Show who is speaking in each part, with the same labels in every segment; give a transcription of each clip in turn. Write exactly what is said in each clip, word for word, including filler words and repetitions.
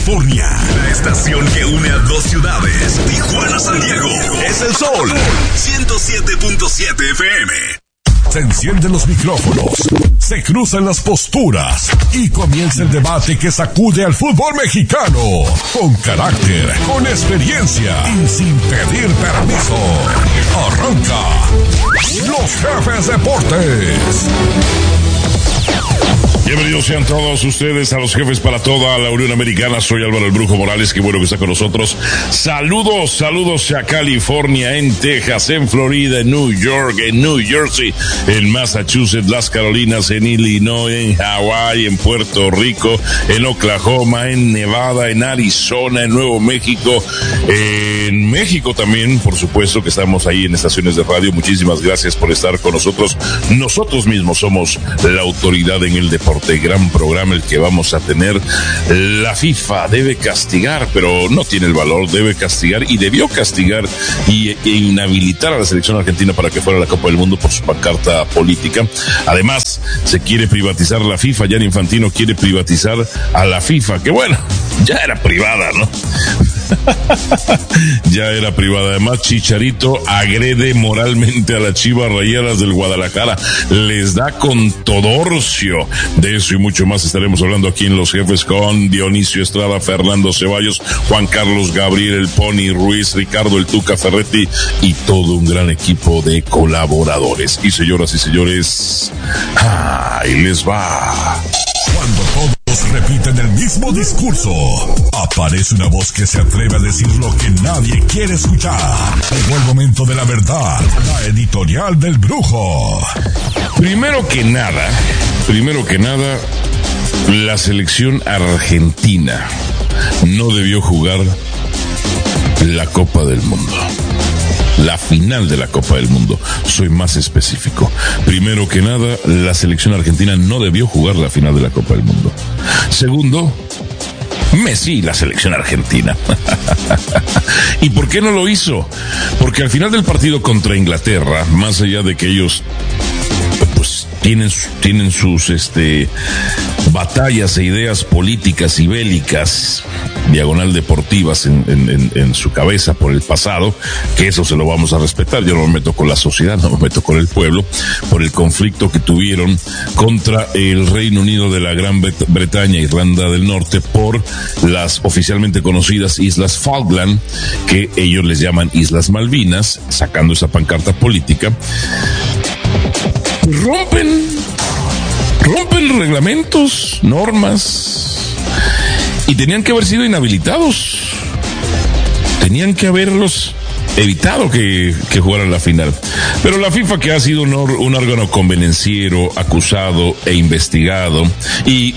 Speaker 1: California. La estación que une a dos ciudades, Tijuana, San Diego. Es el Sol, ciento siete punto siete F M. Se encienden los micrófonos, se cruzan las posturas y comienza el debate que sacude al fútbol mexicano. Con carácter, con experiencia y sin pedir permiso. Arranca Los Jefes Deportes.
Speaker 2: Bienvenidos sean todos ustedes a Los Jefes para toda la Unión Americana. Soy Álvaro el Brujo Morales, qué bueno que está con nosotros. Saludos, saludos a California, en Texas, en Florida, en New York, en New Jersey, en Massachusetts, las Carolinas, en Illinois, en Hawái, en Puerto Rico, en Oklahoma, en Nevada, en Arizona, en Nuevo México, en México también, por supuesto que estamos ahí en estaciones de radio. Muchísimas gracias por estar con nosotros. Nosotros mismos somos la autoridad en el deporte. Gran programa el que vamos a tener. La FIFA debe castigar, pero no tiene el valor, debe castigar y debió castigar y, e inhabilitar a la selección argentina para que fuera a la Copa del Mundo por su pancarta política. Además, se quiere privatizar la FIFA. Gianni Infantino quiere privatizar a la FIFA, que bueno, ya era privada, ¿no? Ya era privada. Además, Chicharito agrede moralmente a las Chivas Rayadas del Guadalajara, les da con todorcio. De eso y mucho más estaremos hablando aquí en Los Jefes con Dionisio Estrada, Fernando Ceballos, Juan Carlos Gabriel, el Pony Ruiz, Ricardo el Tuca Ferretti y todo un gran equipo de colaboradores. Y señoras y señores, ahí les va.
Speaker 1: Cuando todos repiten el mismo discurso, aparece una voz que se atreve a decir lo que nadie quiere escuchar. Llegó el momento de la verdad, la editorial del Brujo.
Speaker 2: Primero que nada, primero que nada, la selección argentina no debió jugar la Copa del Mundo. La final de la Copa del Mundo. Soy más específico. Primero que nada, la selección argentina no debió jugar la final de la Copa del Mundo. Segundo, Messi y la selección argentina. ¿Y por qué no lo hizo? Porque al final del partido contra Inglaterra, más allá de que ellos pues tienen, tienen sus este batallas e ideas políticas y bélicas, diagonal deportivas en, en, en su cabeza por el pasado, que eso se lo vamos a respetar. Yo no me meto con la sociedad, no me meto con el pueblo, por el conflicto que tuvieron contra el Reino Unido de la Gran Bretaña, Irlanda del Norte, por las oficialmente conocidas Islas Falkland, que ellos les llaman Islas Malvinas, sacando esa pancarta política. Rompen, rompen reglamentos, normas, y tenían que haber sido inhabilitados. Tenían que haberlos evitado que, que jugaran la final. Pero la FIFA, que ha sido un, or, un órgano convenenciero, acusado e investigado, y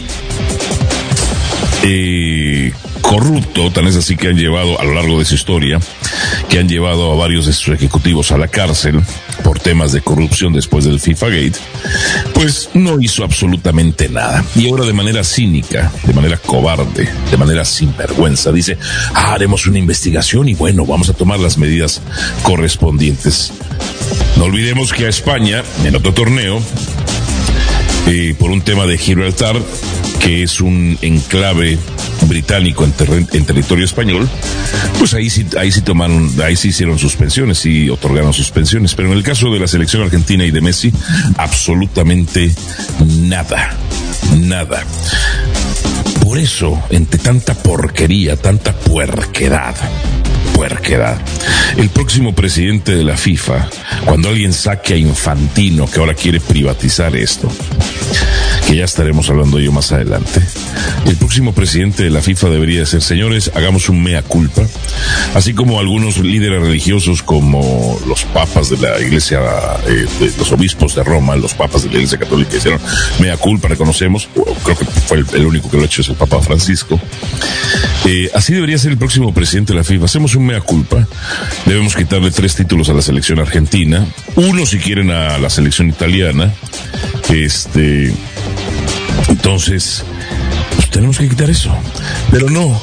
Speaker 2: eh, corrupto, tan es así que han llevado a lo largo de su historia, que han llevado a varios de sus ejecutivos a la cárcel por temas de corrupción después del FIFA Gate, pues no hizo absolutamente nada. Y ahora, de manera cínica, de manera cobarde, de manera sinvergüenza, dice, ah, haremos una investigación y bueno, vamos a tomar las medidas correspondientes. No olvidemos que a España, en otro torneo, eh, por un tema de Gibraltar, que es un enclave británico en, ter- en territorio español, pues ahí sí, ahí sí tomaron, ahí sí hicieron suspensiones y otorgaron suspensiones. Pero en el caso de la selección argentina y de Messi, absolutamente nada, nada. Por eso, entre tanta porquería, tanta puerquedad, puerquedad, el próximo presidente de la FIFA, cuando alguien saque a Infantino, que ahora quiere privatizar esto, que ya estaremos hablando de ello más adelante, el próximo presidente de la FIFA debería decir, señores, hagamos un mea culpa, así como algunos líderes religiosos como los papas de la iglesia, eh, de los obispos de Roma, los papas de la iglesia católica hicieron mea culpa, reconocemos, creo que fue el, el único que lo ha hecho es el Papa Francisco. Eh, así debería ser el próximo presidente de la FIFA. Hacemos un mea culpa, debemos quitarle tres títulos a la selección argentina, uno si quieren a la selección italiana, este, entonces pues tenemos que quitar eso, pero no,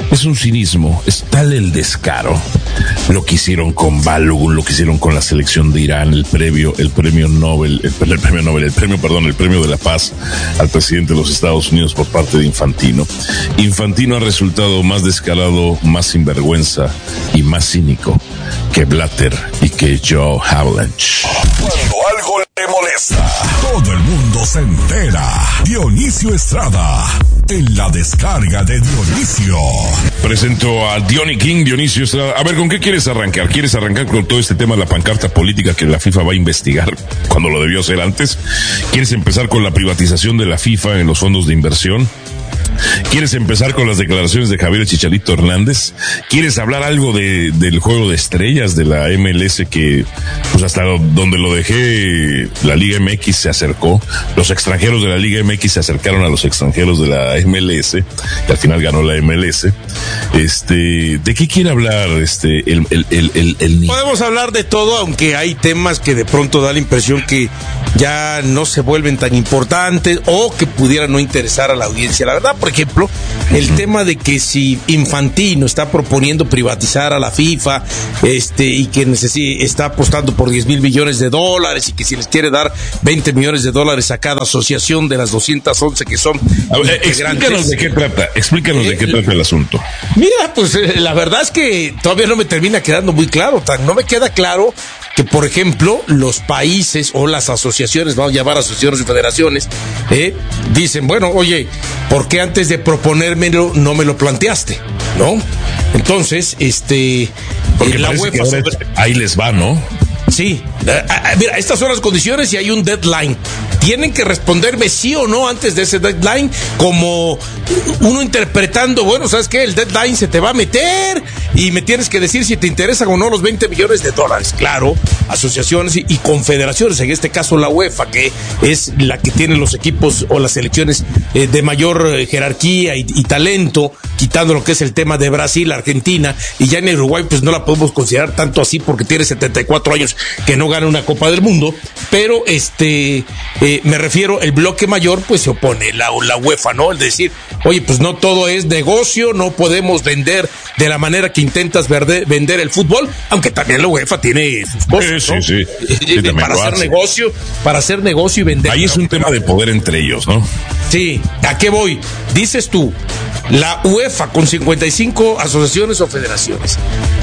Speaker 2: es un cinismo, es tal el descaro. Lo que hicieron con Balogun, lo que hicieron con la selección de Irán, el premio, el premio Nobel, el, el premio Nobel, el premio, perdón, el premio de la paz al presidente de los Estados Unidos por parte de Infantino. Infantino ha resultado más descarado, más sinvergüenza y más cínico que Blatter y que Joe Haviland.
Speaker 1: Cuando algo le molesta, todo el mundo se entera. Dionisio Estrada, en la descarga de Dionisio.
Speaker 2: Presento a Diony King, Dionisio Estrada. A ver, ¿con qué quieres arrancar? ¿Quieres arrancar con todo este tema de la pancarta política que la FIFA va a investigar cuando lo debió hacer antes? ¿Quieres empezar con la privatización de la FIFA en los fondos de inversión? ¿Quieres empezar con las declaraciones de Javier Chicharito Hernández? ¿Quieres hablar algo de, del juego de estrellas de la M L S que, pues hasta donde lo dejé, la Liga M X se acercó? Los extranjeros de la Liga M X se acercaron a los extranjeros de la M L S, que al final ganó la M L S. Este, ¿de qué quiere hablar este, el, el, el, el, el...
Speaker 3: Podemos hablar de todo, aunque hay temas que de pronto da la impresión que ya no se vuelven tan importantes o que pudieran no interesar a la audiencia. La verdad, por ejemplo, el uh-huh. tema de que si Infantino está proponiendo privatizar a la FIFA, este, y que necesita, está apostando por diez mil millones de dólares y que si les quiere dar veinte millones de dólares a cada asociación de las doscientas once que son
Speaker 2: a ver, explícanos de qué trata, explícanos eh, de qué trata el asunto.
Speaker 3: Mira, pues eh, la verdad es que todavía no me termina quedando muy claro, tan, no me queda claro que, por ejemplo, los países o las asociaciones, vamos a llamar asociaciones y federaciones, eh, dicen, bueno, oye, ¿por qué antes de proponérmelo no me lo planteaste? ¿No? Entonces, este...
Speaker 2: Porque la UEFA sobre... ahí les va, ¿no?
Speaker 3: Sí, mira, estas son las condiciones y hay un deadline. Tienen que responderme sí o no antes de ese deadline, como uno interpretando, bueno, ¿sabes qué? El deadline se te va a meter y me tienes que decir si te interesan o no los veinte millones de dólares. Claro, asociaciones y, y confederaciones, en este caso la UEFA, que es la que tiene los equipos o las selecciones eh, de mayor eh, jerarquía y, y talento, quitando lo que es el tema de Brasil, Argentina, y ya en Uruguay pues no la podemos considerar tanto así porque tiene setenta y cuatro años que no gana una Copa del Mundo, pero este eh, me refiero, el bloque mayor pues se opone, la, la UEFA, ¿no? El decir, oye, pues no todo es negocio, no podemos vender de la manera que intentas verde, vender el fútbol, aunque también la UEFA tiene sus cosas,
Speaker 2: sí,
Speaker 3: ¿no?
Speaker 2: Sí, sí, sí. sí
Speaker 3: para hacer hace. negocio, para hacer negocio y vender.
Speaker 2: Ahí es un tema de poder entre ellos, ¿no?
Speaker 3: Sí, ¿a qué voy? Dices tú, la UEFA con cincuenta y cinco asociaciones o federaciones.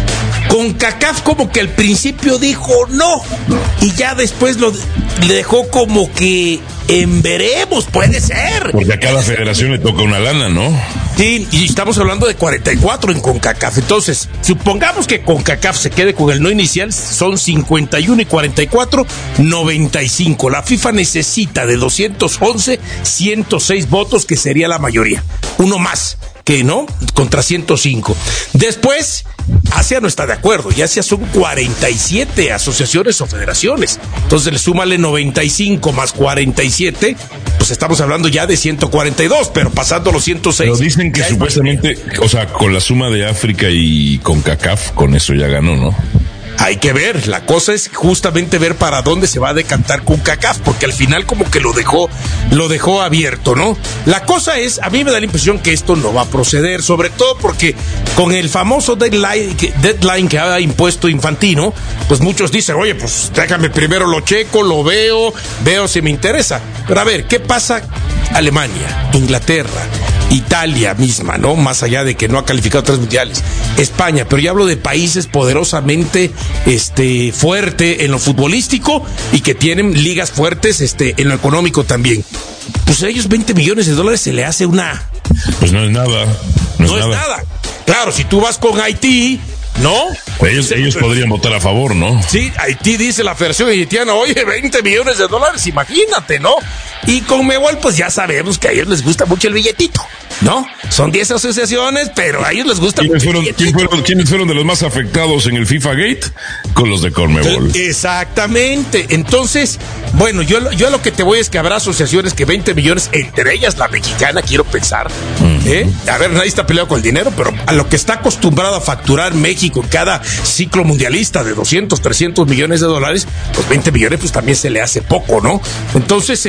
Speaker 3: CONCACAF como que al principio dijo no, y ya después lo le dejó como que en veremos, puede ser.
Speaker 2: Porque a cada federación le toca una lana, ¿no?
Speaker 3: Sí, y estamos hablando de cuarenta y cuatro en CONCACAF. Entonces, supongamos que CONCACAF se quede con el no inicial, son cincuenta y uno y cuarenta y cuatro, noventa y cinco. La FIFA necesita de doscientos once, ciento seis votos, que sería la mayoría. Uno más, que no, contra ciento cinco. Después, Asia no está de acuerdo, y Asia son cuarenta y siete asociaciones o federaciones. Entonces, le súmale noventa y cinco más cuarenta y siete, pues estamos hablando ya de ciento cuarenta y dos, pero pasando los ciento seis.
Speaker 2: Pero dicen que supuestamente, o sea, con la suma de África y CONCACAF, con eso ya ganó, ¿no?
Speaker 3: Hay que ver, la cosa es justamente ver para dónde se va a decantar CONCACAF, porque al final como que lo dejó, lo dejó abierto, ¿no? La cosa es, a mí me da la impresión que esto no va a proceder, sobre todo porque con el famoso deadline, deadline que ha impuesto Infantino, pues muchos dicen, oye, pues déjame primero lo checo, lo veo, veo si me interesa. Pero a ver, ¿qué pasa? Alemania, Inglaterra, Italia misma, ¿no? Más allá de que no ha calificado tres mundiales. España, pero ya hablo de países poderosamente este, fuerte en lo futbolístico y que tienen ligas fuertes este, en lo económico también. Pues a ellos veinte millones de dólares se le hace una...
Speaker 2: Pues no es nada. No,
Speaker 3: no es, nada. es nada. Claro, si tú vas con Haití... ¿No?
Speaker 2: Ellos, ellos podrían votar a favor, ¿no?
Speaker 3: Sí, Haití dice la Federación Haitiana, oye, veinte millones de dólares, imagínate, ¿no? Y con Mebol, pues ya sabemos que a ellos les gusta mucho el billetito, ¿no? Son diez asociaciones, pero a ellos les gusta mucho
Speaker 2: fueron,
Speaker 3: el
Speaker 2: ¿quién fueron, ¿Quiénes fueron de los más afectados en el FIFA Gate? Con los de Conmebol.
Speaker 3: Exactamente. Entonces, bueno, yo, yo lo que te voy es que habrá asociaciones que veinte millones, entre ellas la mexicana, quiero pensar, uh-huh. ¿eh? A ver, nadie está peleado con el dinero, pero a lo que está acostumbrado a facturar México en cada ciclo mundialista de doscientos, trescientos millones de dólares, pues veinte millones pues también se le hace poco, ¿no? Entonces, este,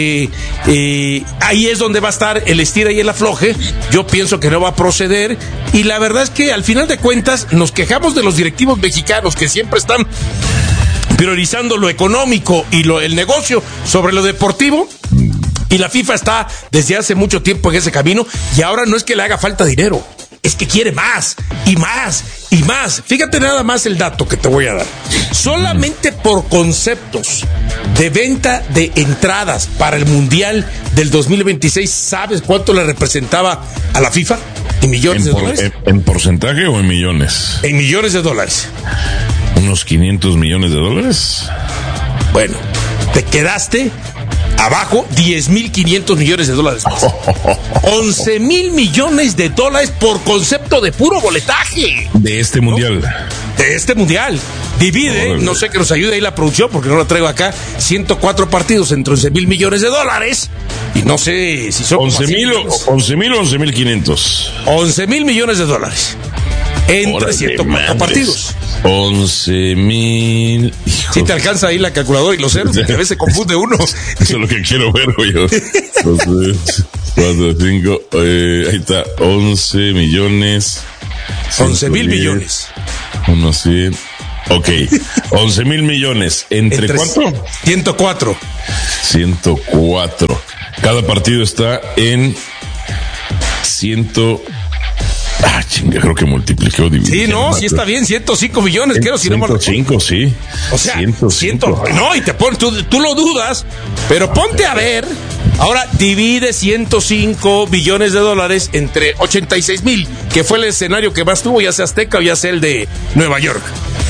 Speaker 3: que eh, ahí es donde va a estar el estira y el afloje. Yo pienso que no va a proceder, y la verdad es que al final de cuentas nos quejamos de los directivos mexicanos que siempre están priorizando lo económico y lo, el negocio sobre lo deportivo, y la FIFA está desde hace mucho tiempo en ese camino, y ahora no es que le haga falta dinero, es que quiere más, y más, y más. Fíjate nada más el dato que te voy a dar. Solamente por conceptos de venta de entradas para el Mundial del dos mil veintiséis, ¿sabes cuánto le representaba a la FIFA? ¿En millones de
Speaker 2: por,
Speaker 3: dólares?
Speaker 2: En, ¿En porcentaje o en millones?
Speaker 3: En millones de dólares.
Speaker 2: ¿Unos quinientos millones de dólares?
Speaker 3: Bueno, te quedaste abajo diez mil quinientos millones de dólares. once mil millones de dólares por concepto de puro boletaje.
Speaker 2: De este mundial.
Speaker 3: ¿No? De este mundial. Divide, oh, no sé que nos ayude ahí la producción, porque no la traigo acá, ciento cuatro partidos entre once mil millones de dólares. Y no sé si son
Speaker 2: once mil o once mil quinientos.
Speaker 3: once mil millones de dólares. Entre ciento cuatro partidos.
Speaker 2: once mil.
Speaker 3: Si te alcanza ahí la calculadora y los ceros, que a veces se confunde uno.
Speaker 2: Eso es lo que quiero ver, güey. cuatro, cinco, eh, ahí está, once millones.
Speaker 3: once mil millones.
Speaker 2: Uno cien. Ok, once mil millones. ¿Entre, ¿Entre cuánto?
Speaker 3: ciento cuatro.
Speaker 2: ciento cuatro. Cada partido está en ciento. Ah, chinga, creo que multipliqué o dividí.
Speaker 3: Sí, no, sí está bien, ciento cinco millones, creo, si no me
Speaker 2: ciento cinco, sí.
Speaker 3: O sea, ciento cinco. No, y te pones, tú, tú lo dudas, pero ponte a ver. Ahora divide ciento cinco billones de dólares entre ochenta y seis mil, que fue el escenario que más tuvo, ya sea Azteca o ya sea el de Nueva York.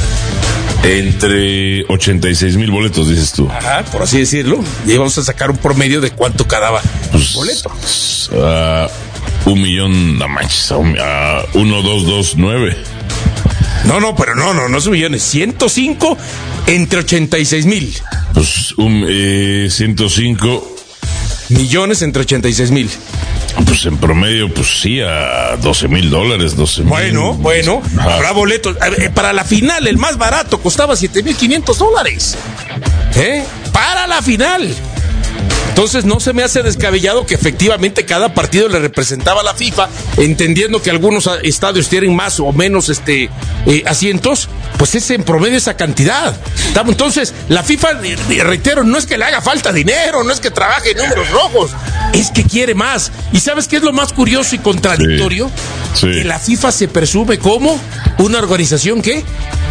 Speaker 2: Entre ochenta y seis mil boletos, dices tú.
Speaker 3: Ajá, por así decirlo. Y vamos a sacar un promedio de cuánto cada pues, boleto.
Speaker 2: Uh, un millón, no manches, uh, uno, dos, dos, nueve.
Speaker 3: No, no, pero no, no, no son millones. ciento cinco entre ochenta y seis mil.
Speaker 2: Pues un eh, ciento cinco
Speaker 3: millones entre ochenta y seis mil.
Speaker 2: Pues en promedio, pues sí, a doce mil dólares, doce mil.
Speaker 3: Bueno, bueno, ajá. Habrá boletos. Para la final, el más barato costaba siete mil quinientos dólares. ¿Eh? Para la final. Entonces no se me hace descabellado que efectivamente cada partido le representaba a la FIFA, entendiendo que algunos estadios tienen más o menos este eh, asientos, pues es en promedio esa cantidad. Entonces, la FIFA, reitero, no es que le haga falta dinero, no es que trabaje en números rojos, es que quiere más. ¿Y sabes qué es lo más curioso y contradictorio?
Speaker 2: Sí, sí.
Speaker 3: Que la FIFA se presume como una organización que...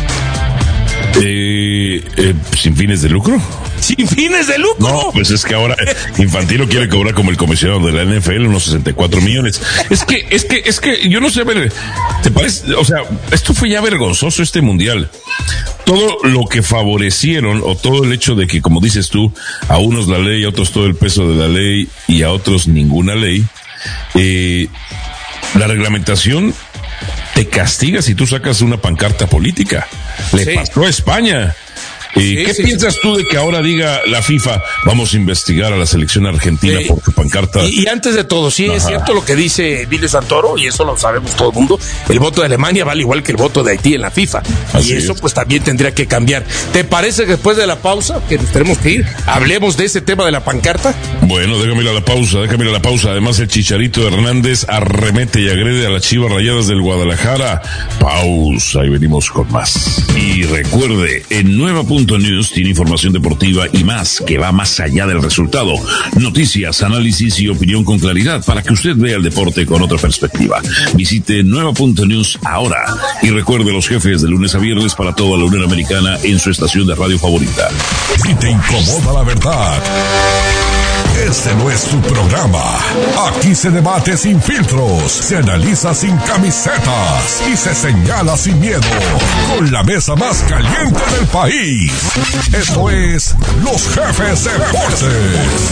Speaker 2: Eh, eh, sin fines de lucro.
Speaker 3: Sin fines de lucro.
Speaker 2: No, pues es que ahora Infantino quiere cobrar como el comisionado de la N F L unos sesenta y cuatro millones. Es que, es que, es que yo no sé, a ver, ¿te parece? O sea, esto fue ya vergonzoso este mundial. Todo lo que favorecieron, o todo el hecho de que, como dices tú, a unos la ley, a otros todo el peso de la ley y a otros ninguna ley, eh, la reglamentación te castiga si tú sacas una pancarta política. Le sí. pasó a España. ¿Y sí, qué sí, piensas sí. tú de que ahora diga la FIFA, vamos a investigar a la selección argentina sí. por su pancarta?
Speaker 3: Y, y antes de todo, sí, Ajá. es cierto lo que dice Emilio Santoro, y eso lo sabemos todo el mundo, el voto de Alemania vale igual que el voto de Haití en la FIFA. Así y eso es. Pues también tendría que cambiar. ¿Te parece que después de la pausa, que nos tenemos que ir, hablemos de ese tema de la pancarta?
Speaker 2: Bueno, déjame ir a la pausa, déjame ir a la pausa. Además, el Chicharito Hernández arremete y agrede a las Chivas Rayadas del Guadalajara. Pausa y venimos con más. Y recuerde, en Nueva Punto News tiene información deportiva y más que va más allá del resultado. Noticias, análisis y opinión con claridad para que usted vea el deporte con otra perspectiva. Visite Nueva Punto News ahora y recuerde los jefes de lunes a viernes para toda la Unión Americana en su estación de radio favorita.
Speaker 1: Si te incomoda la verdad, este no es tu programa. Aquí se debate sin filtros, se analiza sin camisetas y se señala sin miedo. Con la mesa más caliente del país. Esto es Los Jefes Deportes.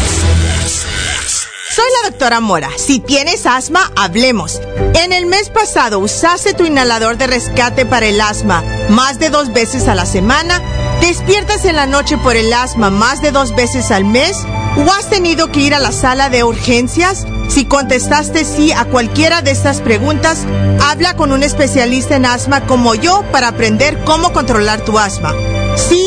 Speaker 4: Soy la doctora Mora. Si tienes asma, hablemos. En el mes pasado usaste tu inhalador de rescate para el asma más de dos veces a la semana. ¿Despiertas en la noche por el asma más de dos veces al mes? ¿O has tenido que ir a la sala de urgencias? Si contestaste sí a cualquiera de estas preguntas, habla con un especialista en asma como yo para aprender cómo controlar tu asma. Si sientes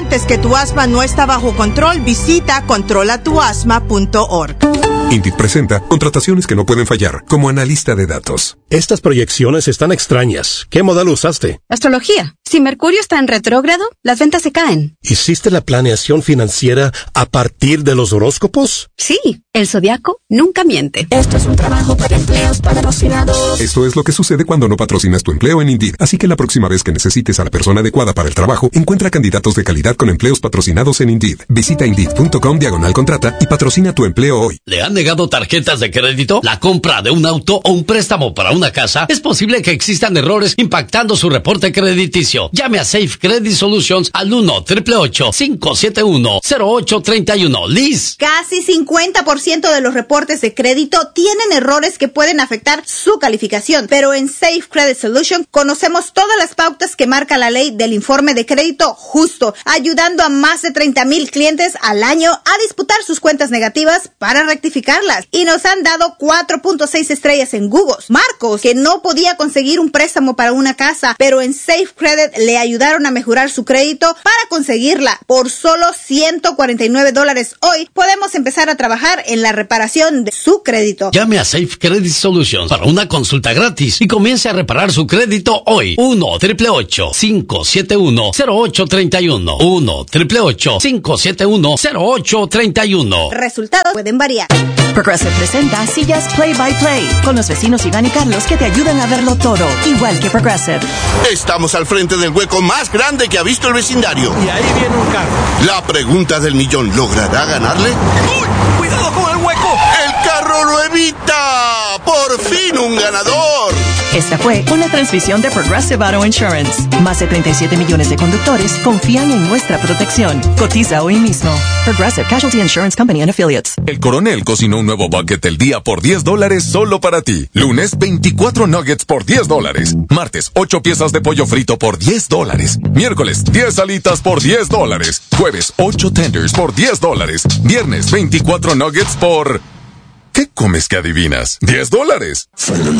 Speaker 4: sientes que tu asma no está bajo control, visita controla tu asma punto org.
Speaker 5: Indeed presenta contrataciones que no pueden fallar, como analista de datos.
Speaker 6: Estas proyecciones están extrañas. ¿Qué modelo usaste?
Speaker 7: Astrología. Si Mercurio está en retrógrado, las ventas se caen.
Speaker 6: ¿Hiciste la planeación financiera a partir de los horóscopos?
Speaker 7: Sí, el zodiaco nunca miente.
Speaker 8: Esto es un trabajo para empleos patrocinados.
Speaker 5: Esto es lo que sucede cuando no patrocinas tu empleo en Indeed. Así que la próxima vez que necesites a la persona adecuada para el trabajo, encuentra candidatos de calidad con empleos patrocinados en Indeed. Visita Indeed.com diagonal contrata y patrocina tu empleo hoy.
Speaker 9: ¿Le han negado tarjetas de crédito? ¿La compra de un auto o un préstamo para una casa? Es posible que existan errores impactando su reporte crediticio. Llame a Safe Credit Solutions al uno, ocho ocho ocho, cinco siete uno, cero ocho tres uno. Liz.
Speaker 10: Casi cincuenta por ciento de los reportes de crédito tienen errores que pueden afectar su calificación, pero en Safe Credit Solutions conocemos todas las pautas que marca la ley del informe de crédito justo, ayudando a más de treinta mil clientes al año a disputar sus cuentas negativas para rectificarlas. Y nos han dado cuatro punto seis estrellas en Google. Marcos, que no podía conseguir un préstamo para una casa, pero en Safe Credit le ayudaron a mejorar su crédito para conseguirla. Por solo ciento cuarenta y nueve dólares hoy, podemos empezar a trabajar en la reparación de su crédito.
Speaker 9: Llame a Safe Credit Solutions para una consulta gratis y comience a reparar su crédito hoy. uno, ocho ocho ocho, cinco siete uno, cero ocho tres uno. uno, ocho ocho ocho, cinco siete uno, cero ocho tres uno.
Speaker 10: Resultados pueden variar.
Speaker 11: Progressive presenta sillas Play by Play con los vecinos Iván y Carlos que te ayudan a verlo todo, igual que Progressive.
Speaker 12: Estamos al frente del hueco más grande que ha visto el vecindario.
Speaker 3: Y ahí viene un carro.
Speaker 12: La pregunta del millón, ¿logrará ganarle?
Speaker 3: ¡Uy! ¡Cuidado con el hueco!
Speaker 12: ¡El carro lo evita! ¡Por fin un ganador!
Speaker 11: Esta fue una transmisión de Progressive Auto Insurance. Más de treinta y siete millones de conductores confían en nuestra protección. Cotiza hoy mismo. Progressive Casualty Insurance Company and Affiliates.
Speaker 13: El Coronel cocinó un nuevo bucket del día por diez dólares solo para ti. Lunes, veinticuatro nuggets por diez dólares. Martes, ocho piezas de pollo frito por diez dólares. Miércoles, diez alitas por diez dólares. Jueves, ocho tenders por diez dólares. Viernes, veinticuatro nuggets por... ¿Qué comes que adivinas? ¿diez dólares?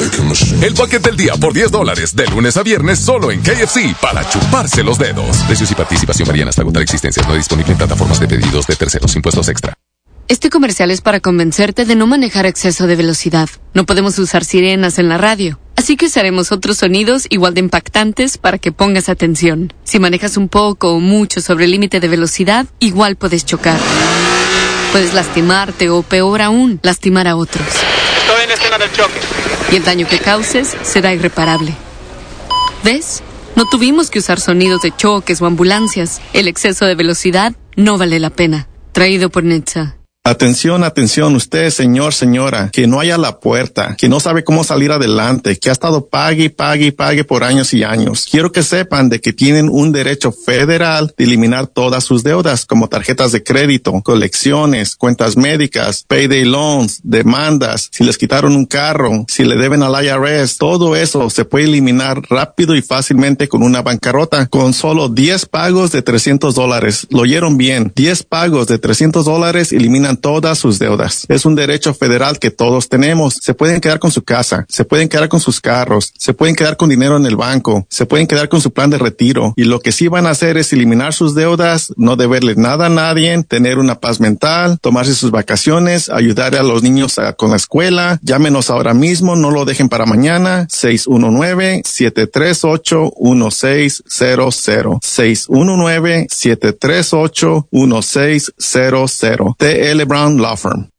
Speaker 13: El bucket del día por diez dólares, de lunes a viernes solo en K F C, para chuparse los dedos. Precios y participación varían hasta agotar existencias. No disponible en plataformas de pedidos de terceros, impuestos extra.
Speaker 14: Este comercial es para convencerte de no manejar a exceso de velocidad. No podemos usar sirenas en la radio, así que usaremos otros sonidos igual de impactantes para que pongas atención. Si manejas un poco o mucho sobre el límite de velocidad, igual puedes chocar. Puedes lastimarte o, peor aún, lastimar a otros.
Speaker 15: Estoy en escena del choque.
Speaker 14: Y el daño que causes será irreparable. ¿Ves? No tuvimos que usar sonidos de choques o ambulancias. El exceso de velocidad no vale la pena. Traído por Netza.
Speaker 16: Atención, atención, usted, señor, señora, que no haya a la puerta, que no sabe cómo salir adelante, que ha estado pague y pague y pague por años y años. Quiero que sepan de que tienen un derecho federal de eliminar todas sus deudas, como tarjetas de crédito, colecciones, cuentas médicas, payday loans, demandas, si les quitaron un carro, si le deben al I R S, todo eso se puede eliminar rápido y fácilmente con una bancarrota, con solo diez pagos de trescientos dólares. Lo oyeron bien, diez pagos de trescientos dólares eliminan todas sus deudas. Es un derecho federal que todos tenemos. Se pueden quedar con su casa, se pueden quedar con sus carros, se pueden quedar con dinero en el banco, se pueden quedar con su plan de retiro. Y lo que sí van a hacer es eliminar sus deudas, no deberle nada a nadie, tener una paz mental, tomarse sus vacaciones, ayudar a los niños a, con la escuela. Llámenos ahora mismo, no lo dejen para mañana. seis uno nueve, siete tres ocho, uno seis cero cero. seis uno nueve, siete tres ocho, uno seis cero cero. T L Brown Law Firm.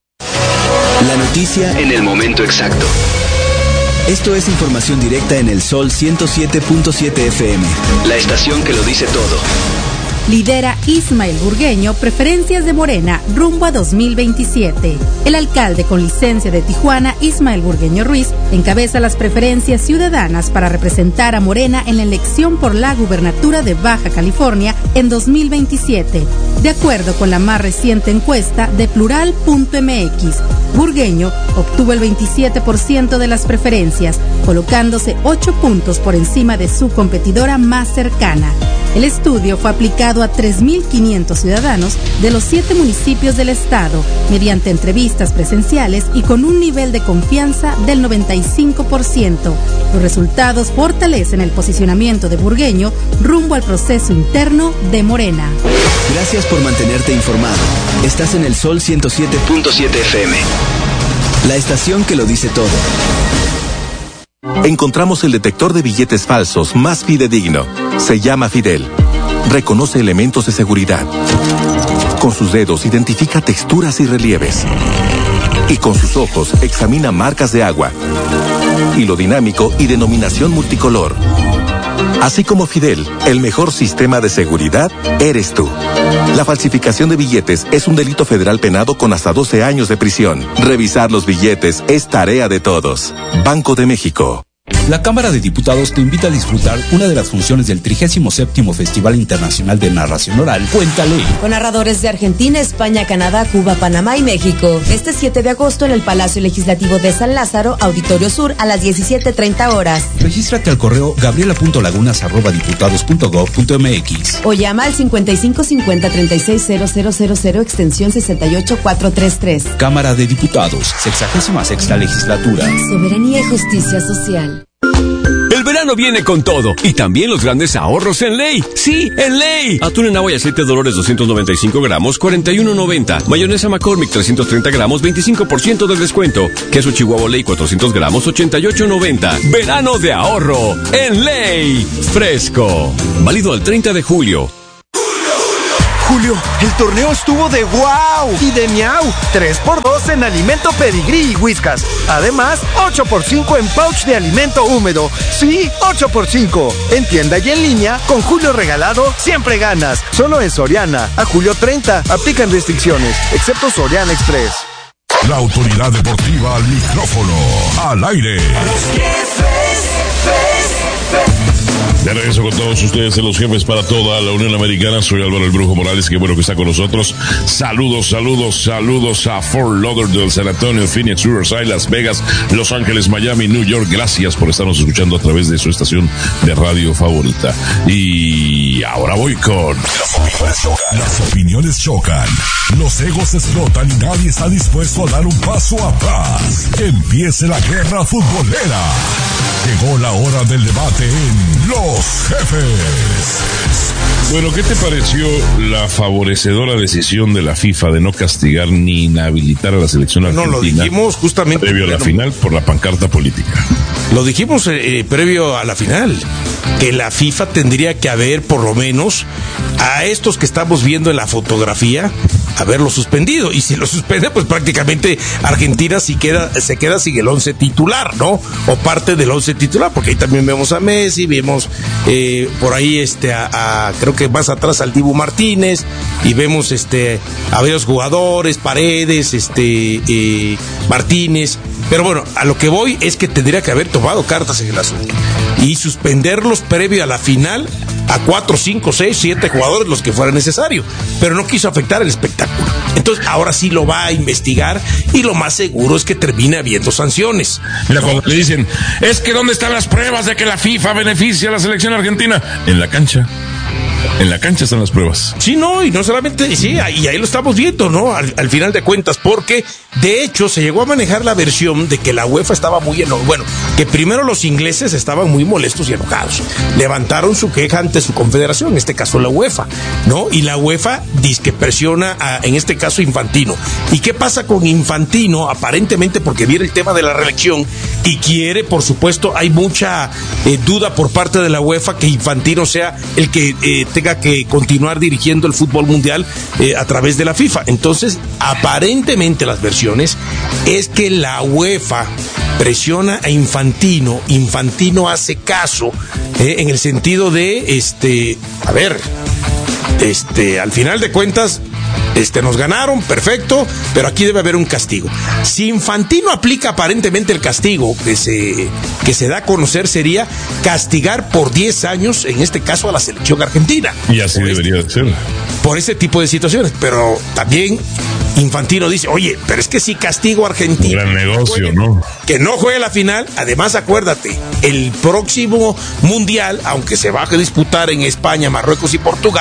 Speaker 17: La noticia en el momento exacto. Esto es información directa en el Sol ciento siete punto siete F M. La estación que lo dice todo.
Speaker 18: Lidera Ismael Burgueño preferencias de Morena rumbo a dos mil veintisiete. El alcalde con licencia de Tijuana, Ismael Burgueño Ruiz, encabeza las preferencias ciudadanas para representar a Morena en la elección por la gubernatura de Baja California en dos mil veintisiete. De acuerdo con la más reciente encuesta de plural punto m x, Burgueño obtuvo el veintisiete por ciento de las preferencias, colocándose ocho puntos por encima de su competidora más cercana. El estudio fue aplicado consultado a tres mil quinientos ciudadanos de los siete municipios del estado, mediante entrevistas presenciales y con un nivel de confianza del noventa y cinco por ciento. Los resultados fortalecen el posicionamiento de Burgueño rumbo al proceso interno de Morena.
Speaker 17: Gracias por mantenerte informado. Estás en el Sol ciento siete punto siete F M. La estación que lo dice todo.
Speaker 19: Encontramos el detector de billetes falsos más fidedigno. Se llama Fidel. Reconoce elementos de seguridad. Con sus dedos identifica texturas y relieves. Y con sus ojos examina marcas de agua, hilo dinámico y denominación multicolor. Así como Fidel, el mejor sistema de seguridad eres tú. La falsificación de billetes es un delito federal penado con hasta doce años de prisión. Revisar los billetes es tarea de todos. Banco de México.
Speaker 20: La Cámara de Diputados te invita a disfrutar una de las funciones del trigésimo séptimo Festival Internacional de Narración Oral, Cuéntale.
Speaker 21: Con narradores de Argentina, España, Canadá, Cuba, Panamá y México. Este siete de agosto en el Palacio Legislativo de San Lázaro, Auditorio Sur, a las diecisiete treinta horas.
Speaker 20: Regístrate al correo gabriela punto lagunas arroba diputados punto gov punto m x
Speaker 21: o llama al cincuenta y cinco cincuenta treinta y seis cero cero cero cero extensión sesenta y ocho cuatrocientos treinta y tres.
Speaker 20: Cámara de Diputados, sexagésima sexta legislatura.
Speaker 21: Soberanía y justicia social.
Speaker 22: El verano viene con todo y también los grandes ahorros en Ley. Sí, en Ley. Atún en agua y aceite Dolores doscientos noventa y cinco gramos, cuarenta y uno noventa. Mayonesa McCormick trescientos treinta gramos, veinticinco por ciento de descuento. Queso Chihuahua Ley cuatrocientos gramos, ochenta y ocho noventa. Verano de ahorro en Ley. Fresco. Válido al treinta de julio.
Speaker 23: Julio, el torneo estuvo de wow y de miau. tres por dos en alimento Pedigrí y Whiskas. Además, ocho por cinco en pouch de alimento húmedo. Sí, ocho por cinco. En tienda y en línea, con Julio regalado, siempre ganas. Solo en Soriana. A julio treinta. Aplican restricciones, excepto Soriana Express.
Speaker 1: La autoridad deportiva al micrófono, al aire. De regreso con todos ustedes en Los Jefes para toda la Unión Americana. Soy Álvaro el Brujo Morales, qué bueno que está con nosotros. Saludos, saludos, saludos a Fort Lauderdale, San Antonio, Phoenix, Riverside, Las Vegas, Los Ángeles, Miami, New York. Gracias por estarnos escuchando a través de su estación de radio favorita. Y ahora voy con... Las opiniones chocan. Las opiniones chocan. Los egos explotan y nadie está dispuesto a dar un paso atrás. Que empiece la guerra futbolera. Llegó la hora del debate en Los Jefes.
Speaker 2: Bueno, ¿qué te pareció la favorecedora decisión de la FIFA de no castigar ni inhabilitar a la selección argentina?
Speaker 3: No, lo dijimos justamente
Speaker 2: previo a la final por la pancarta política.
Speaker 3: Lo dijimos eh, previo a la final, que la FIFA tendría que haber por lo menos a estos que estamos viendo en la fotografía, haberlo suspendido. Y si lo suspende, pues prácticamente Argentina sí queda, se queda sin el once titular, ¿no? O parte del once titular, porque ahí también vemos a Messi, vemos eh, por ahí este a, a creo que más atrás al Dibu Martínez, y vemos este a varios jugadores, Paredes, este eh, Martínez. Pero bueno, a lo que voy es que tendría que haber tomado cartas en el asunto y suspenderlos previo a la final a cuatro, cinco, seis, siete jugadores, los que fuera necesario, pero no quiso afectar el espectáculo. Entonces ahora sí lo va a investigar y lo más seguro es que termine habiendo sanciones.
Speaker 2: Mira, cuando le dicen, es que ¿dónde están las pruebas de que la FIFA beneficia a la selección argentina? En la cancha. En la cancha están las pruebas.
Speaker 3: Sí, no, y no solamente, sí, y ahí lo estamos viendo, ¿no? Al, al final de cuentas, porque de hecho se llegó a manejar la versión de que la UEFA estaba muy enojada. Bueno, que primero los ingleses estaban muy molestos y enojados. Levantaron su queja ante su confederación, en este caso la UEFA, ¿no? Y la UEFA dice que presiona a, en este caso, Infantino. ¿Y qué pasa con Infantino? Aparentemente porque viene el tema de la reelección y quiere, por supuesto, hay mucha eh, duda por parte de la UEFA que Infantino sea el que eh, tenga que continuar dirigiendo el fútbol mundial eh, a través de la FIFA. Entonces, aparentemente las versiones es que la UEFA presiona a Infantino, Infantino hace caso eh, en el sentido de, este, a ver, este, al final de cuentas, Este, nos ganaron, perfecto, pero aquí debe haber un castigo. Si Infantino aplica aparentemente el castigo que se, que se da a conocer sería castigar por diez años, en este caso a la selección argentina.
Speaker 2: Y así debería de ser.
Speaker 3: Por ese tipo de situaciones, pero también Infantino dice, oye, pero es que si castigo a Argentina,
Speaker 2: gran negocio,
Speaker 3: juegue,
Speaker 2: ¿no?
Speaker 3: Que no juegue la final. Además, acuérdate, el próximo mundial, aunque se va a disputar en España, Marruecos y Portugal,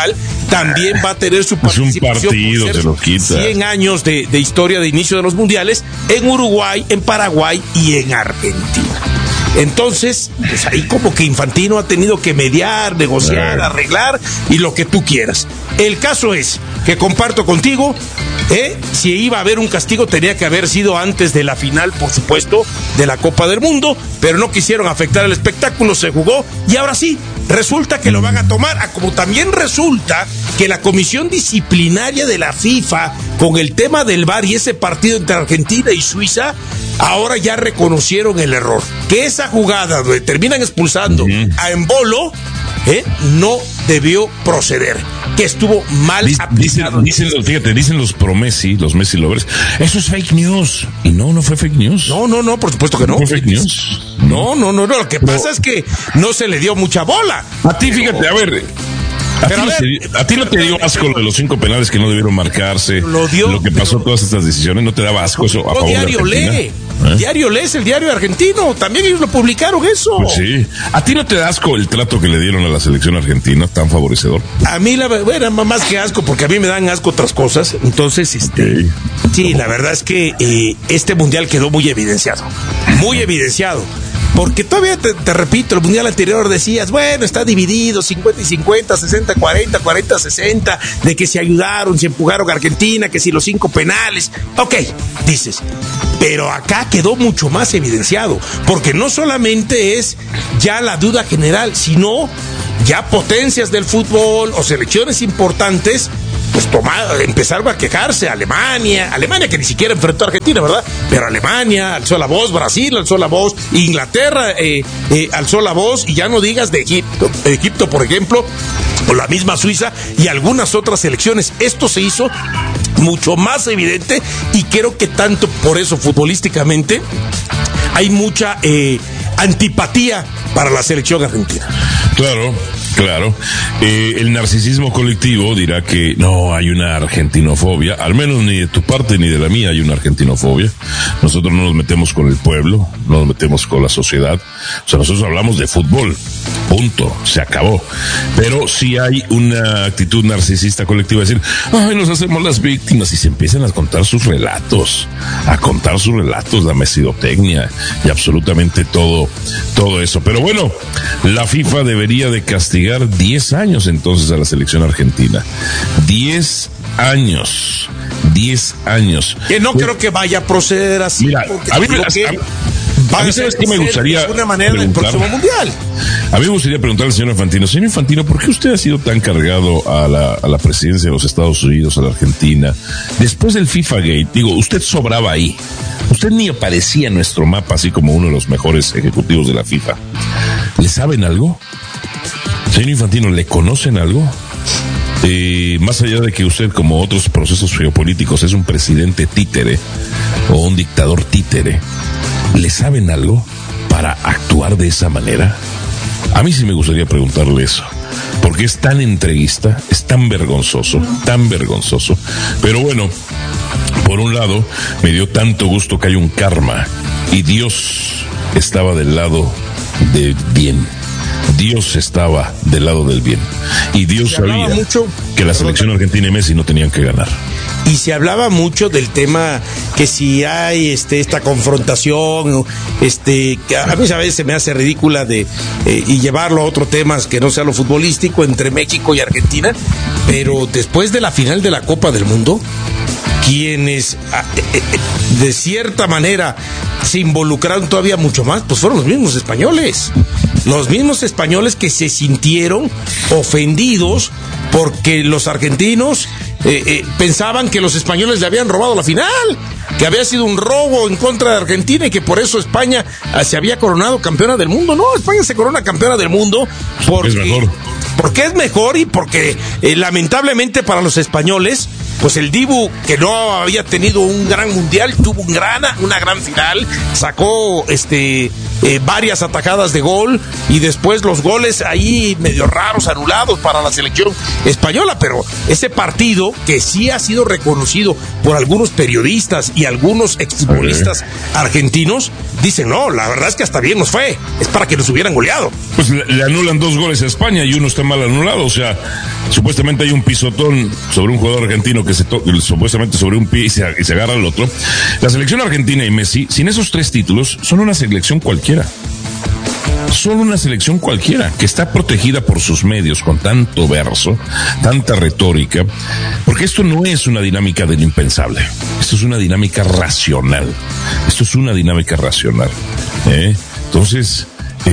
Speaker 3: también va a tener su participación.
Speaker 2: Es un partido,
Speaker 3: por ser
Speaker 2: se lo quita.
Speaker 3: cien años de, de historia de inicio de los mundiales en Uruguay, en Paraguay y en Argentina. Entonces, pues ahí como que Infantino ha tenido que mediar, negociar, arreglar y lo que tú quieras. El caso es que comparto contigo, ¿eh? Si iba a haber un castigo tenía que haber sido antes de la final, por supuesto, de la Copa del Mundo, pero no quisieron afectar el espectáculo, se jugó y ahora sí, resulta que lo van a tomar, ah, como también resulta que la comisión disciplinaria de la FIFA con el tema del V A R y ese partido entre Argentina y Suiza, ahora ya reconocieron el error, que esa jugada donde terminan expulsando uh-huh. a Embolo, ¿eh? no debió proceder, que estuvo mal
Speaker 2: Dic-
Speaker 3: aplicado.
Speaker 2: Dicen, dicen los, fíjate, dicen los pro Messi, los Messi lovers, eso es fake news. Y no, no fue fake news.
Speaker 3: No, no, no, por supuesto que no.
Speaker 2: No fue fake news.
Speaker 3: No, no, no, no, lo que pasa no. es que no se le dio mucha bola.
Speaker 2: A ti, fíjate, a ver... A ti, a, no ver, te, a ti no te dio asco lo de los cinco penales que no debieron marcarse, lo, dio, lo que pasó, todas estas decisiones, ¿no te daba asco eso a favor
Speaker 3: diario
Speaker 2: de Argentina?
Speaker 3: Lee, ¿Eh? Diario Lee es el diario argentino, también ellos lo publicaron eso.
Speaker 2: Pues sí, ¿a ti no te da asco el trato que le dieron a la selección argentina, tan favorecedor?
Speaker 3: A mí, la bueno, más que asco, porque a mí me dan asco otras cosas, entonces, este, okay. sí, la verdad es que eh, este mundial quedó muy evidenciado, muy evidenciado. Porque todavía, te, te repito, el mundial anterior decías, bueno, está dividido, cincuenta y cincuenta, sesenta cuarenta, cuarenta sesenta, de que se ayudaron, se empujaron a Argentina, que si los cinco penales. Ok, dices, pero acá quedó mucho más evidenciado, porque no solamente es ya la duda general, sino ya potencias del fútbol o selecciones importantes, pues tomar, empezaron a quejarse. Alemania, Alemania que ni siquiera enfrentó a Argentina, ¿verdad? Pero Alemania alzó la voz, Brasil alzó la voz, Inglaterra eh, eh, alzó la voz, y ya no digas de Egipto, Egipto por ejemplo, o la misma Suiza y algunas otras selecciones. Esto se hizo mucho más evidente y creo que tanto por eso futbolísticamente hay mucha eh, antipatía para la selección argentina.
Speaker 2: Claro, claro. Eh, el narcisismo colectivo dirá que no hay una argentinofobia, al menos ni de tu parte ni de la mía hay una argentinofobia. Nosotros no nos metemos con el pueblo, no nos metemos con la sociedad. O sea, nosotros hablamos de fútbol, punto, se acabó. Pero sí hay una actitud narcisista colectiva, decir, ay, nos hacemos las víctimas, y se empiezan a contar sus relatos, a contar sus relatos, la mesidotecnia y absolutamente todo, todo eso. Pero bueno, la FIFA debería de castigar diez años entonces a la selección argentina. diez años. diez años.
Speaker 3: Que no pues, creo que vaya a proceder así.
Speaker 2: Mira, a mí, a,
Speaker 3: que
Speaker 2: a, a mí sabes qué me gustaría
Speaker 3: de una manera en el próximo mundial.
Speaker 2: A mí me gustaría preguntarle al señor Infantino, señor Infantino, ¿por qué usted ha sido tan cargado a la, a la presidencia de los Estados Unidos, a la Argentina? Después del FIFA Gate, digo, usted sobraba ahí. Usted ni aparecía en nuestro mapa así como uno de los mejores ejecutivos de la FIFA. ¿Le saben algo? Señor Infantino, ¿le conocen algo? Eh, más allá de que usted, como otros procesos geopolíticos, es un presidente títere o un dictador títere, ¿le saben algo para actuar de esa manera? A mí sí me gustaría preguntarle eso, porque es tan entreguista, es tan vergonzoso, tan vergonzoso. Pero bueno, por un lado, me dio tanto gusto que hay un karma y Dios estaba del lado del bien. Dios estaba del lado del bien. Y Dios sabía mucho, que la selección argentina y Messi no tenían que ganar.
Speaker 3: Y se hablaba mucho del tema que si hay este esta confrontación, este que a mí a veces se me hace ridícula de eh, y llevarlo a otro tema que no sea lo futbolístico entre México y Argentina, pero después de la final de la Copa del Mundo, quienes de cierta manera se involucraron todavía mucho más, pues fueron los mismos españoles. Los mismos españoles que se sintieron ofendidos porque los argentinos eh, eh, pensaban que los españoles le habían robado la final, que había sido un robo en contra de Argentina y que por eso España eh, se había coronado campeona del mundo. No, España se corona campeona del mundo porque es mejor, porque es mejor y porque eh, lamentablemente para los españoles, pues el Dibu, que no había tenido un gran mundial, tuvo un gran, una gran final, sacó este eh, varias atajadas de gol y después los goles ahí medio raros, anulados para la selección española, pero ese partido que sí ha sido reconocido por algunos periodistas y algunos exfutbolistas argentinos, dicen, no, la verdad es que hasta bien nos fue, es para que nos hubieran goleado.
Speaker 2: Pues le, le anulan dos goles a España y uno está mal anulado, o sea, supuestamente hay un pisotón sobre un jugador argentino que se to- supuestamente sobre un pie y se, y se agarra al otro. La selección argentina y Messi, sin esos tres títulos, son una selección cualquiera. Son una selección cualquiera, que está protegida por sus medios con tanto verso, tanta retórica, porque esto no es una dinámica de lo impensable, esto es una dinámica racional, esto es una dinámica racional, ¿eh? Entonces,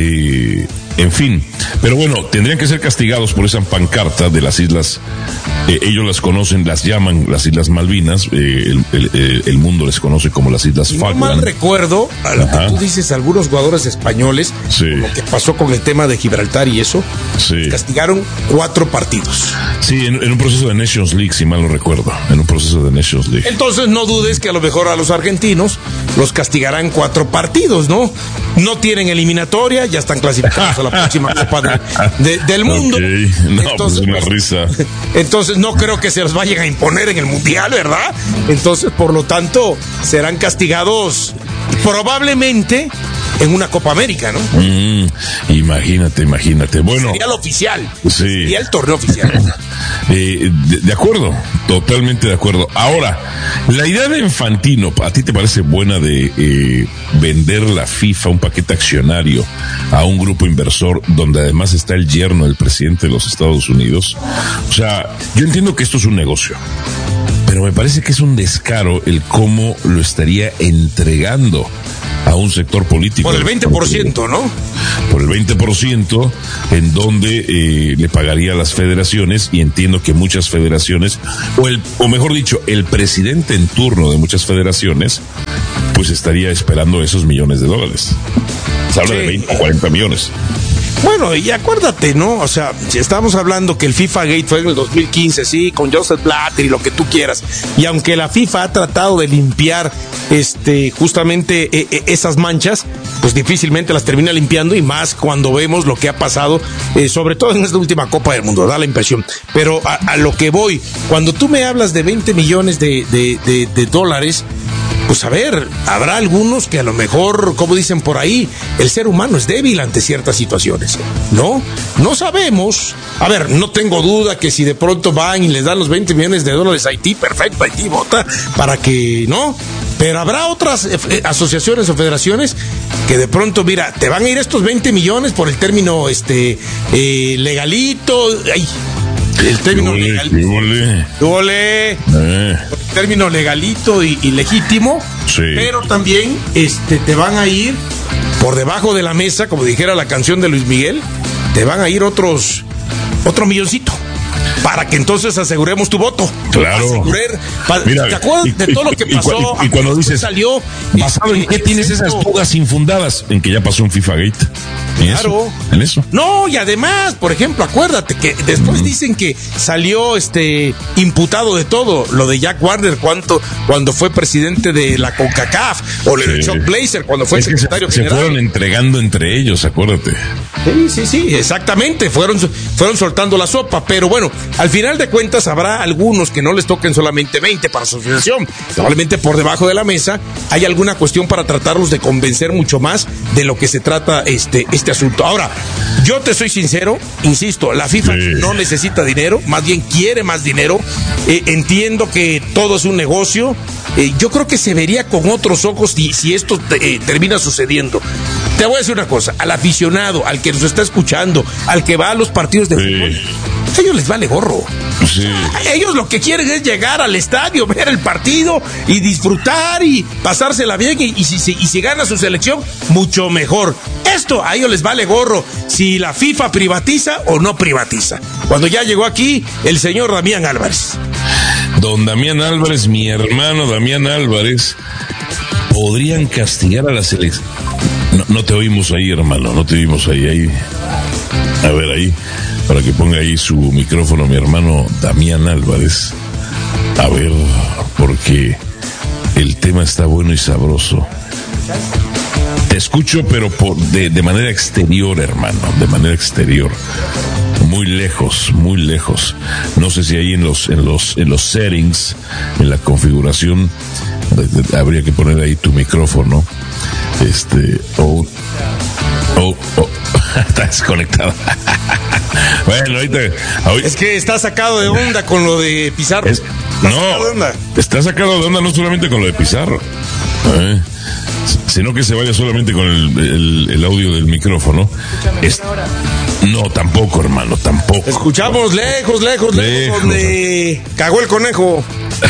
Speaker 2: eh, en fin, pero bueno, tendrían que ser castigados por esa pancarta de las islas, eh, ellos las conocen, las llaman las Islas Malvinas, eh, el, el, el mundo les conoce como las Islas
Speaker 3: Si
Speaker 2: Falkland.
Speaker 3: no mal recuerdo, a lo que tú dices, algunos jugadores españoles,
Speaker 2: sí,
Speaker 3: lo que pasó con el tema de Gibraltar y eso,
Speaker 2: sí,
Speaker 3: castigaron cuatro partidos.
Speaker 2: Sí, en, en un proceso de Nations League, si mal no recuerdo, en un proceso de Nations League.
Speaker 3: Entonces no dudes que a lo mejor a los argentinos los castigarán cuatro partidos, ¿no? No tienen eliminatoria, ya están clasificados a la próxima Copa de, de, del Mundo.
Speaker 2: Okay. No,
Speaker 3: entonces,
Speaker 2: pues una risa.
Speaker 3: Entonces no creo que se los vayan a imponer en el Mundial, ¿verdad? Entonces, por lo tanto, serán castigados probablemente en una Copa América, ¿no?
Speaker 2: Mm, imagínate, imagínate. Bueno,
Speaker 3: sería el oficial.
Speaker 2: Sí.
Speaker 3: Sería el torneo oficial.
Speaker 2: Eh, de, de acuerdo, totalmente de acuerdo. Ahora, la idea de Infantino, ¿a ti te parece buena de eh, vender la FIFA, un paquete accionario, a un grupo inversor donde además está el yerno del presidente de los Estados Unidos? O sea, yo entiendo que esto es un negocio, pero me parece que es un descaro el cómo lo estaría entregando a un sector político.
Speaker 3: Por el veinte por ciento, ¿no?
Speaker 2: Por el veinte por ciento, en donde eh, le pagaría a las federaciones, y entiendo que muchas federaciones, o, el, o mejor dicho, el presidente en turno de muchas federaciones, pues estaría esperando esos millones de dólares. Se habla sí. de veinte o cuarenta millones.
Speaker 3: Bueno, y acuérdate, ¿no? O sea, si estamos hablando que el FIFA Gate fue en el dos mil quince, sí, con Joseph Blatter y lo que tú quieras, y aunque la FIFA ha tratado de limpiar este justamente eh, eh, esas manchas, pues difícilmente las termina limpiando, y más cuando vemos lo que ha pasado, eh, sobre todo en esta última Copa del Mundo, da la impresión. Pero a, a lo que voy, cuando tú me hablas de veinte millones de, de, de, de dólares, pues a ver, habrá algunos que a lo mejor, como dicen por ahí, el ser humano es débil ante ciertas situaciones, ¿no? No sabemos. A ver, no tengo duda que si de pronto van y les dan los veinte millones de dólares a Haití, perfecto, Haití vota para que, ¿no? Pero habrá otras eh, asociaciones o federaciones que de pronto, mira, te van a ir estos veinte millones por el término este eh, legalito, ay, el término
Speaker 2: ¿Qué
Speaker 3: legal.
Speaker 2: ¿Qué vole?
Speaker 3: ¿Qué vole?
Speaker 2: Eh.
Speaker 3: Término legalito y, y legítimo,
Speaker 2: sí.
Speaker 3: Pero también este te van a ir por debajo de la mesa, como dijera la canción de Luis Miguel, te van a ir otros otro milloncito para que entonces aseguremos tu voto.
Speaker 2: Claro.
Speaker 3: Asegurar, pa,
Speaker 2: Mira,
Speaker 3: ¿te acuerdas
Speaker 2: y,
Speaker 3: de todo
Speaker 2: y,
Speaker 3: lo que
Speaker 2: y,
Speaker 3: pasó?
Speaker 2: Y, y, y cuando dices,
Speaker 3: salió,
Speaker 2: ¿basado en qué tienes esas dudas infundadas? En que ya pasó un FIFA Gate. ¿En
Speaker 3: claro.
Speaker 2: Eso? ¿En eso?
Speaker 3: No, y además, por ejemplo, acuérdate que después uh-huh. dicen que salió este imputado de todo, lo de Jack Warner cuando, cuando fue presidente de la CONCACAF, o lo de sí. Chuck Blazer cuando fue
Speaker 2: es
Speaker 3: secretario
Speaker 2: se,
Speaker 3: general.
Speaker 2: Se fueron entregando entre ellos, acuérdate.
Speaker 3: Sí, sí, sí, exactamente, fueron, fueron soltando la sopa, pero bueno, al final de cuentas habrá algunos que no les toquen solamente veinte para su asociación, probablemente por debajo de la mesa hay alguna cuestión para tratarlos de convencer mucho más de lo que se trata este, este asunto. Ahora, yo te soy sincero, insisto, la FIFA sí. no necesita dinero, más bien quiere más dinero, eh, entiendo que todo es un negocio, eh, yo creo que se vería con otros ojos si, si esto eh, termina sucediendo. Te voy a decir una cosa, al aficionado, al que nos está escuchando, al que va a los partidos de sí. fútbol, a ellos les vale gorro.
Speaker 2: Sí.
Speaker 3: Ellos lo que quieren es llegar al estadio, ver el partido y disfrutar y pasársela bien, y, y, si, y si gana su selección, mucho mejor. Esto a ellos les vale gorro si la FIFA privatiza o no privatiza. Cuando ya llegó aquí el señor Damián Álvarez.
Speaker 2: Don Damián Álvarez, mi hermano Damián Álvarez, podrían castigar a la selección. No, no te oímos ahí, hermano, no te oímos ahí, ahí. A ver, ahí, para que ponga ahí su micrófono mi hermano Damián Álvarez. A ver, porque el tema está bueno y sabroso. Te escucho, pero por, de, de manera exterior, hermano, de manera exterior. Muy lejos, muy lejos. No sé si ahí en los, en los, en los settings, en la configuración, habría que poner ahí tu micrófono. Este, o, o, o, está desconectado. Bueno, ahorita, ahorita.
Speaker 3: Es que está sacado de onda con lo de Pizarro.
Speaker 2: Es, no, está sacado de onda no solamente con lo de Pizarro, ¿eh? Sino que se vaya solamente con el, el, el audio del micrófono. Es, no, tampoco, hermano, tampoco.
Speaker 3: Escuchamos lejos, lejos, lejos, lejos donde cagó el conejo.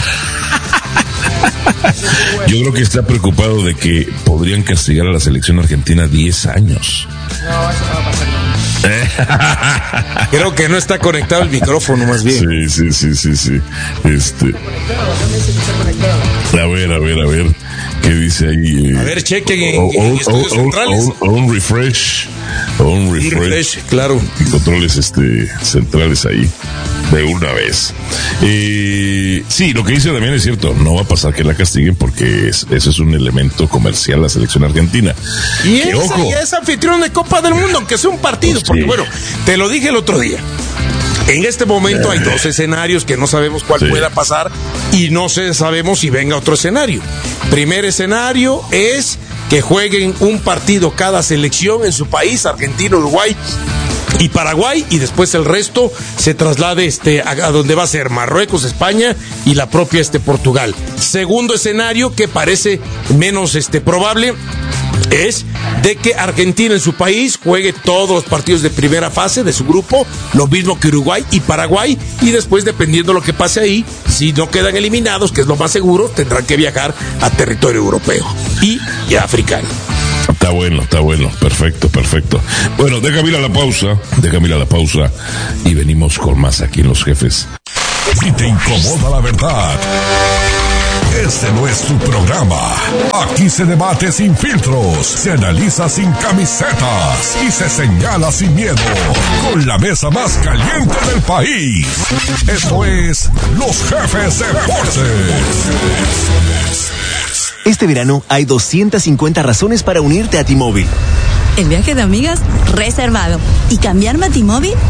Speaker 2: Yo creo que está preocupado de que podrían castigar a la selección argentina diez años.
Speaker 3: No, eso no va a pasar. Creo que no está conectado el micrófono, más bien.
Speaker 2: Sí, sí, sí, sí, sí. Este. A ver, a ver, a ver. ¿Qué dice ahí?
Speaker 3: A ver, chequen en, oh, en estudios
Speaker 2: oh,
Speaker 3: centrales.
Speaker 2: O un refresh. Un refresh.
Speaker 3: refresh, claro.
Speaker 2: Y controles este, centrales ahí. De una vez. Eh, sí, lo que dice Damián es cierto. No va a pasar que la castiguen porque es, eso es un elemento comercial la selección argentina.
Speaker 3: Y es, ojo, y es anfitrión de Copa del Mundo, aunque sea un partido. Pues porque sí. Bueno, te lo dije el otro día. En este momento hay dos escenarios que no sabemos cuál sí. pueda pasar y no sé, sabemos si venga otro escenario. Primer escenario es que jueguen un partido cada selección en su país, Argentina, Uruguay y Paraguay, y después el resto se traslade este, a, a donde va a ser Marruecos, España y la propia este, Portugal. Segundo escenario, que parece menos este, probable, es de que Argentina en su país juegue todos los partidos de primera fase de su grupo, lo mismo que Uruguay y Paraguay, y después, dependiendo de lo que pase ahí, si no quedan eliminados, que es lo más seguro, tendrán que viajar a territorio europeo y, y africano.
Speaker 2: Está bueno, está bueno, perfecto, perfecto. Bueno, déjame ir a la pausa, déjame ir a la pausa y venimos con más aquí en Los Jefes.
Speaker 1: Si te incomoda la verdad, este no es tu programa. Aquí se debate sin filtros, se analiza sin camisetas y se señala sin miedo. Con la mesa más caliente del país. Esto es Los Jefes Deportes.
Speaker 4: Este verano hay doscientas cincuenta razones para unirte a T-Mobile.
Speaker 6: El viaje de amigas reservado. Y cambiarme a T-Mobile